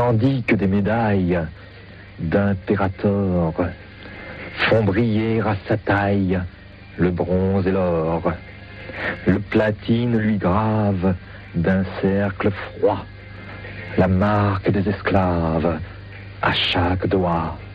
tandis que des médailles d'impérator font briller à sa taille le bronze et l'or. Le platine lui grave d'un cercle froid la marque des esclaves à chaque doigt.